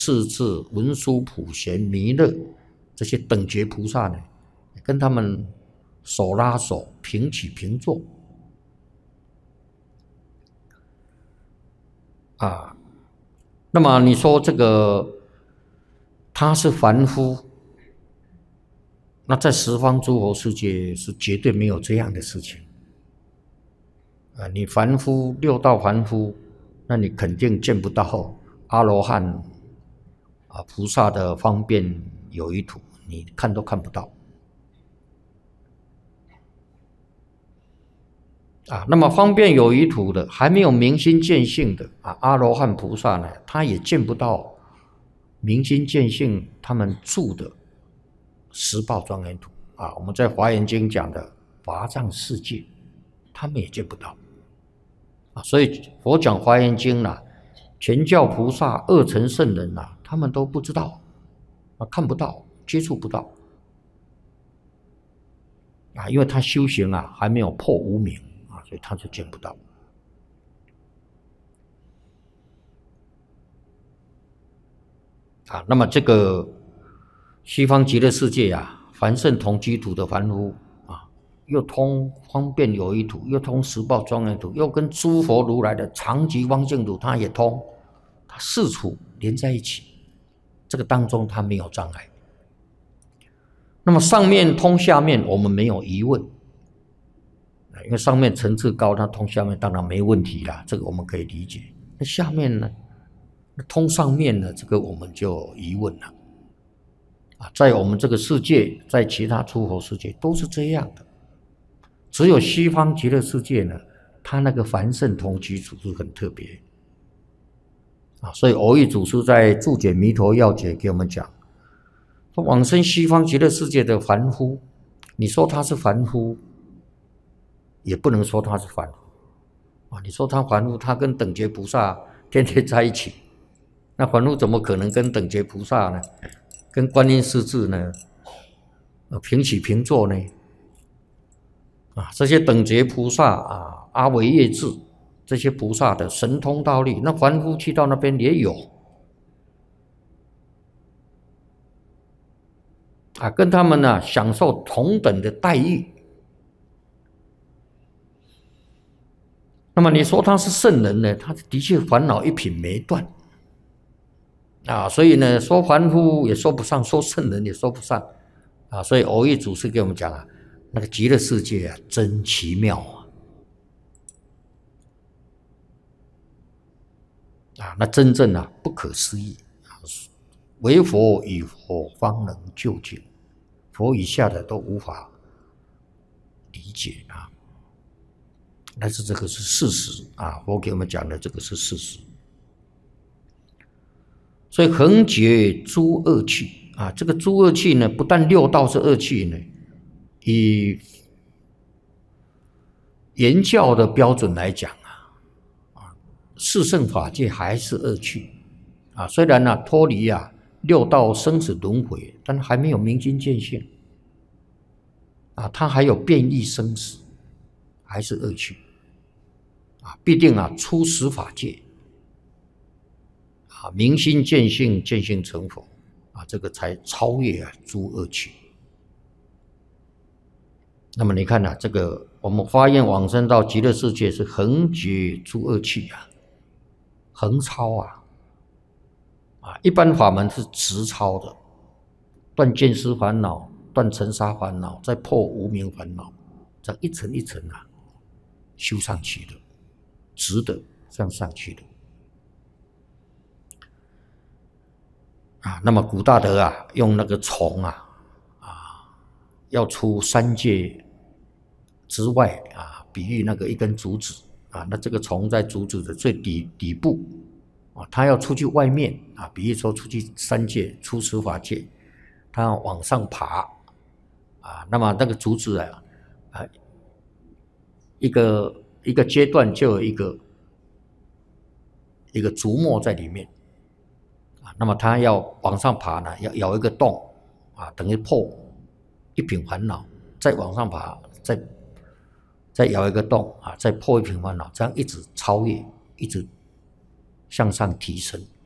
世智、文殊、普贤、弥勒这些等觉菩萨呢，跟他们手拉手，平起平坐啊。那么你说这个他是凡夫，那在十方诸佛世界是绝对没有这样的事情啊。你凡夫六道凡夫，那你肯定见不到阿罗汉啊菩萨的方便有余土，你看都看不到啊。那么方便有余土的，还没有明心见性的啊，阿罗汉菩萨呢，他也见不到明心见性他们住的十报庄严土啊。我们在华严经讲的法藏世界，他们也见不到啊。所以佛讲华严经啦，全教菩萨、二乘圣人啊，他们都不知道啊，看不到，接触不到啊，因为他修行啊还没有破无明啊，所以他就见不到啊。那么这个西方极乐世界啊，凡圣同居土的凡夫啊，又通方便有余土，又通十报庄严土，又跟诸佛如来的常寂光净土，他也通，他四处连在一起，这个当中他没有障碍。那么上面通下面，我们没有疑问，因为上面层次高，它通下面当然没问题啦，这个我们可以理解。那下面呢，通上面呢，这个我们就有疑问了啊。在我们这个世界，在其他诸佛世界都是这样的，只有西方极乐世界呢，它那个凡圣同居处是很特别啊。所以蕅益祖师在注解《弥陀要解》给我们讲，说往生西方极乐世界的凡夫，你说他是凡夫，也不能说他是凡夫啊。你说他凡夫，他跟等觉菩萨天天在一起，那凡夫怎么可能跟等觉菩萨呢？跟观音师智呢？平起平坐呢？啊，这些等觉菩萨啊，阿惟越致这些菩萨的神通道力，那凡夫去到那边也有啊，跟他们呢享受同等的待遇。那么你说他是圣人呢？他的确烦恼一品没断啊，所以呢，说凡夫也说不上，说圣人也说不上啊。所以蕅益祖师给我们讲啊，那个极乐世界啊，真奇妙啊，那真正啊不可思议啊，唯佛与佛方能究竟，佛以下的都无法理解啊。但是这个是事实啊，佛给我们讲的这个是事实。所以横绝诸恶趣啊，这个诸恶趣呢，不但六道是恶趣呢，以言教的标准来讲啊，四圣法界还是恶趣啊。虽然呢脱离啊六道生死轮回，但还没有明心见性啊，它还有变异生死，还是恶趣啊。必定啊出十法界啊，明心见性，见性成佛啊，这个才超越啊诸恶趣。那么你看啊，这个我们发愿往生到极乐世界是横绝诸恶趣啊，横超啊，一般法门是直超的，断见思烦恼，断尘沙烦恼，再破无明烦恼，这样一层一层啊修上去的，直的这样上去的啊。那么古大德啊，用那个虫啊，要出三界之外啊，比喻那个一根竹子啊，那这个虫在竹子的最底部啊，它要出去外面啊，比喻说出去三界，出十法界，它要往上爬啊。那么那个竹子啊，一个阶段就有一个竹末在里面啊。那么它要往上爬呢，要咬一个洞啊，等于破一品烦恼，再往上爬，再咬一个洞啊，再破一品烦恼，这样一直超越，一直向上提升。